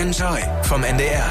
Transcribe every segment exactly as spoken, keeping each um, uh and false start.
Enjoy vom N D R.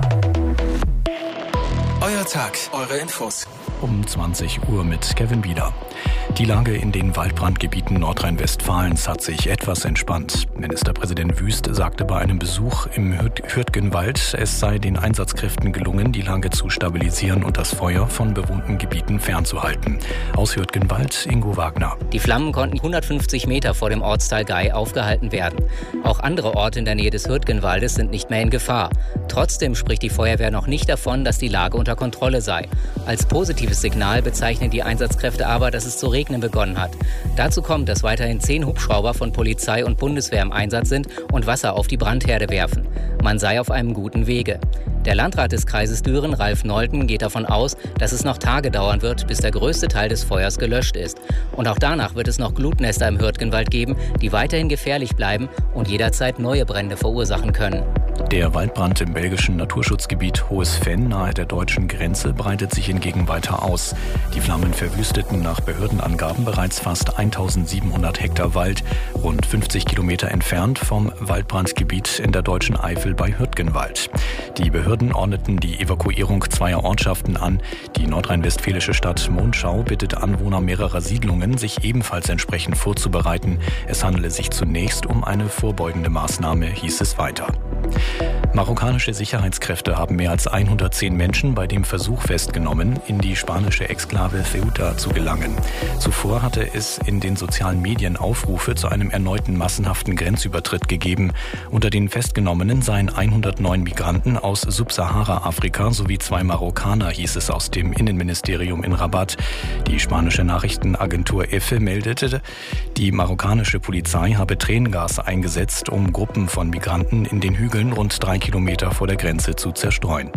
Euer Tag, eure Infos. Um zwanzig Uhr mit Kevin Bieder. Die Lage in den Waldbrandgebieten Nordrhein-Westfalens hat sich etwas entspannt. Ministerpräsident Wüst sagte bei einem Besuch im Hürtgenwald, es sei den Einsatzkräften gelungen, die Lage zu stabilisieren und das Feuer von bewohnten Gebieten fernzuhalten. Aus Hürtgenwald, Ingo Wagner. Die Flammen konnten hundertfünfzig Meter vor dem Ortsteil Gei aufgehalten werden. Auch andere Orte in der Nähe des Hürtgenwaldes sind nicht mehr in Gefahr. Trotzdem spricht die Feuerwehr noch nicht davon, dass die Lage unter Kontrolle sei. Als positives Signal bezeichnen die Einsatzkräfte aber, dass es zu regnen begonnen hat. Dazu kommt, dass weiterhin zehn Hubschrauber von Polizei und Bundeswehr im Einsatz sind und Wasser auf die Brandherde werfen. Man sei auf einem guten Wege. Der Landrat des Kreises Düren, Ralf Nolten, geht davon aus, dass es noch Tage dauern wird, bis der größte Teil des Feuers gelöscht ist. Und auch danach wird es noch Glutnester im Hürtgenwald geben, die weiterhin gefährlich bleiben und jederzeit neue Brände verursachen können. Der Waldbrand im belgischen Naturschutzgebiet Hohes Venn nahe der deutschen Grenze breitet sich hingegen weiter aus. Die Flammen verwüsteten nach Behördenangaben bereits fast eintausendsiebenhundert Hektar Wald, rund fünfzig Kilometer entfernt vom Waldbrandgebiet in der deutschen Eifel bei Hürtgenwald. Die Behörden ordneten die Evakuierung zweier Ortschaften an. Die nordrhein-westfälische Stadt Monschau bittet Anwohner mehrerer Siedlungen, sich ebenfalls entsprechend vorzubereiten. Es handele sich zunächst um eine vorbeugende Maßnahme, hieß es weiter. Marokkanische Sicherheitskräfte haben mehr als hundertzehn Menschen bei dem Versuch festgenommen, in die spanische Exklave Ceuta zu gelangen. Zuvor hatte es in den sozialen Medien Aufrufe zu einem erneuten massenhaften Grenzübertritt gegeben. Unter den Festgenommenen seien hundertneun Migranten aus Subsahara-Afrika sowie zwei Marokkaner, hieß es aus dem Innenministerium in Rabat. Die spanische Nachrichtenagentur EFE meldete, die marokkanische Polizei habe Tränengas eingesetzt, um Gruppen von Migranten in den Hügeln rund drei Kilometer vor der Grenze zu zerstreuen.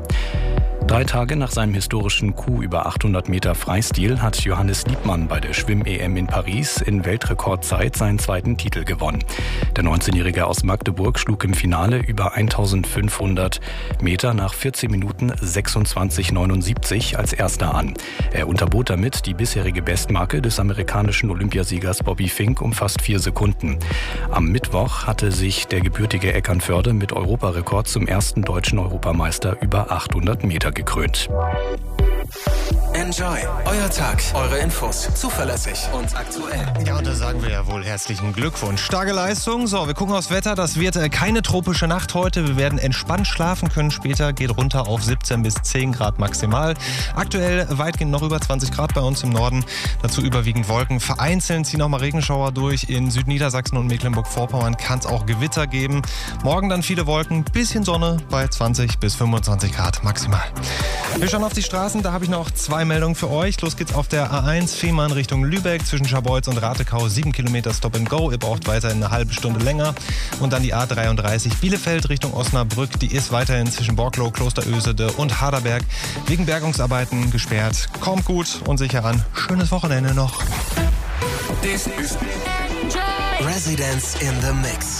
Drei Tage nach seinem historischen Coup über achthundert Meter Freistil hat Johannes Liebmann bei der Schwimm-E M in Paris in Weltrekordzeit seinen zweiten Titel gewonnen. Der neunzehnjährige aus Magdeburg schlug im Finale über eintausendfünfhundert Meter nach vierzehn Minuten sechsundzwanzig neunundsiebzig als erster an. Er unterbot damit die bisherige Bestmarke des amerikanischen Olympiasiegers Bobby Fink um fast vier Sekunden. Am Mittwoch hatte sich der gebürtige Eckernförde mit Europarekord zum ersten deutschen Europameister über achthundert Meter gekrönt. Enjoy. Euer Tag, eure Infos. Zuverlässig und aktuell. Ja, und da sagen wir ja wohl herzlichen Glückwunsch. Starke Leistung. So, wir gucken aufs Wetter. Das wird äh, keine tropische Nacht heute. Wir werden entspannt schlafen können später. Geht runter auf siebzehn bis zehn Grad maximal. Aktuell weitgehend noch über zwanzig Grad bei uns im Norden. Dazu überwiegend Wolken. Vereinzelt ziehen auch mal Regenschauer durch. In Südniedersachsen und Mecklenburg-Vorpommern kann es auch Gewitter geben. Morgen dann viele Wolken. Bisschen Sonne bei zwanzig bis fünfundzwanzig Grad maximal. Wir schauen auf die Straßen. Da habe ich noch zwei Meldungen für euch. Los geht's auf der A eins Fehmarn Richtung Lübeck zwischen Scharbeutz und Ratekau. sieben Kilometer Stop and Go. Ihr braucht weiterhin eine halbe Stunde länger. Und dann die A dreiunddreißig Bielefeld Richtung Osnabrück. Die ist weiterhin zwischen Borklow, Klosterösede und Harderberg wegen Bergungsarbeiten gesperrt. Kommt gut und sicher an. Schönes Wochenende noch. This is Residence in the Mix.